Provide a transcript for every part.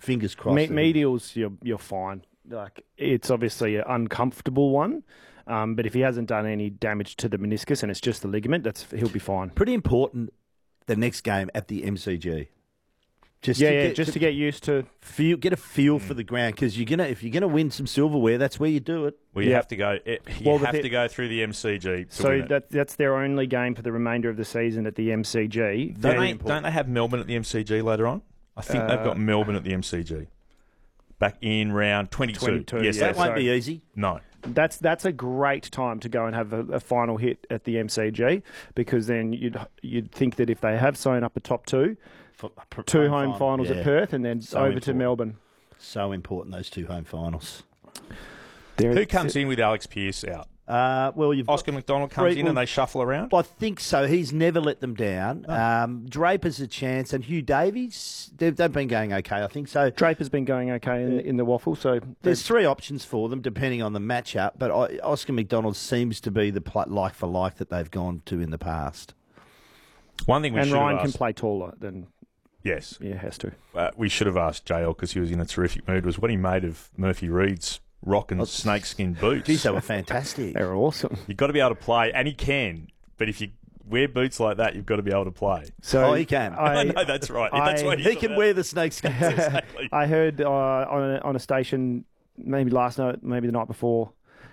fingers crossed. Medials, you're fine. Like, it's obviously an uncomfortable one, but if he hasn't done any damage to the meniscus and it's just the ligament, he'll be fine. Pretty important, the next game at the MCG. Just to get used to get a feel for the ground, because if you're gonna win some silverware, that's where you do it. Well, you have to go. You have to go through the MCG. So that's their only game for the remainder of the season at the MCG. Don't they have Melbourne at the MCG later on? I think they've got Melbourne at the MCG. Back in round 22. Yes, that won't be easy. No. That's a great time to go and have a final hit at the MCG, because then you'd think that if they have sewn up a top two home finals at Perth and then over to Melbourne. So important, those 2 home finals. Who comes in with Alex Pearce out? You've Oscar McDonald comes in and they shuffle around? I think so. He's never let them down. Draper's a chance, and Hugh Davies, they've been going okay, I think. So Draper's been going okay in the waffle. So there's 3 options for them, depending on the matchup, but Oscar McDonald seems to be the like for like that they've gone to in the past. One thing Ryan can play taller than... Yes. Yeah, has to. We should have asked JL, because he was in a terrific mood, was what he made of Murphy Reed's rocking snakeskin boots. Geez, they were fantastic. They were awesome. You've got to be able to play, and he can. But if you wear boots like that, you've got to be able to play. So he can. I know, that's right. That's why he can wear the snakeskin. Exactly. I heard on a station, maybe last night, maybe the night before,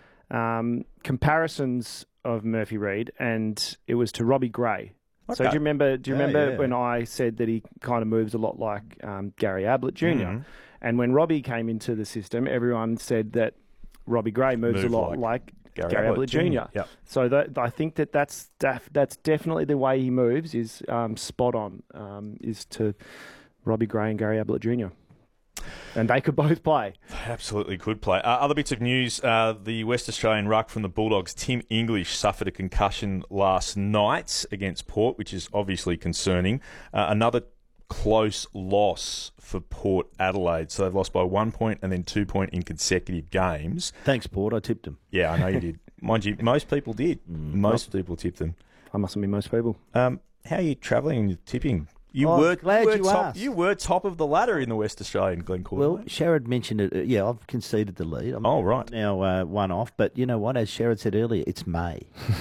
comparisons of Murphy Reed, and it was to Robbie Gray. Okay. So do you remember when I said that he kind of moves a lot like Gary Ablett Jr.? Mm-hmm. And when Robbie came into the system, everyone said that Robbie Gray moves a lot like Gary Ablett Jr. Yep. So I think that's definitely the way he moves is spot on, is to Robbie Gray and Gary Ablett Jr. And they could both play. They absolutely could play. Other bits of news, the West Australian ruck from the Bulldogs, Tim English, suffered a concussion last night against Port, which is obviously concerning. Another close loss for Port Adelaide. So they've lost by 1 point and then 2 point in consecutive games. Thanks, Port. I tipped them. Yeah, I know you did. Mind you, most people did. Most people tipped them. I mustn't be most people. How are you travelling in your tipping? You were top of the ladder in the West Australian Glencore. Well, Sherrod mentioned it. Yeah, I've conceded the lead. I'm right. Now 1 off. But you know what? As Sherrod said earlier, it's May.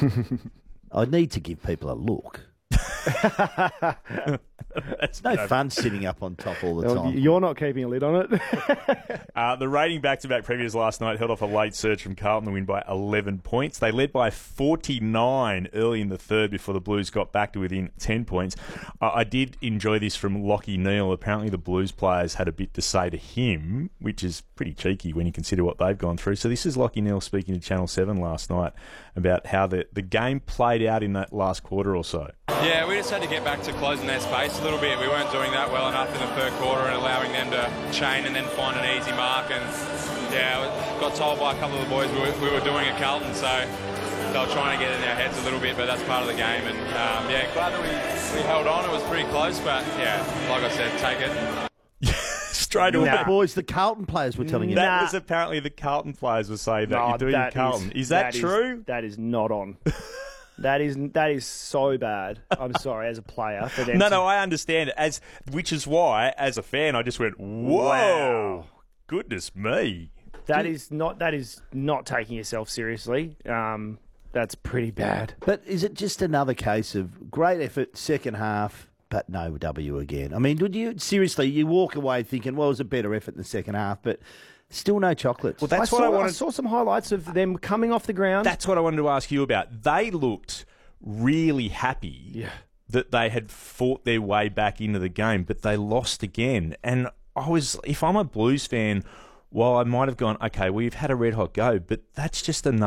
I need to give people a look. It's no fun sitting up on top all the time. You're not keeping a lid on it. The rating back-to-back premiers last night held off a late surge from Carlton to win by 11 points. They led by 49 early in the third before the Blues got back to within 10 points. I did enjoy this from Lachie Neale. Apparently the Blues players had a bit to say to him, which is pretty cheeky when you consider what they've gone through. So this is Lachie Neale speaking to Channel 7 last night about how the game played out in that last quarter or so. Yeah, we just had to get back to closing their space a little bit. We weren't doing that well enough in the third quarter and allowing them to chain and then find an easy mark. And yeah, got told by a couple of the boys we were doing at Carlton, so they were trying to get in their heads a little bit, but that's part of the game. And yeah, glad that we held on. It was pretty close, but yeah, like I said, take it. Straight away. Boys, the Carlton players were telling you that. Was apparently the Carlton players were saying that you're doing Carlton. Is that true? That is not on. That is so bad. I'm sorry, as a player. For them No, I understand it. Which is why, as a fan, I just went, whoa, wow. Goodness me. That is not taking yourself seriously. That's pretty bad. But is it just another case of great effort, second half, but no W again? I mean, you walk away thinking, well, it was a better effort in the second half, but still no chocolates. Well, I saw some highlights of them coming off the ground. That's what I wanted to ask you about. They looked really happy that they had fought their way back into the game, but they lost again. And if I'm a Blues fan, well, I might have gone, okay, well, you've had a red hot go, but that's just another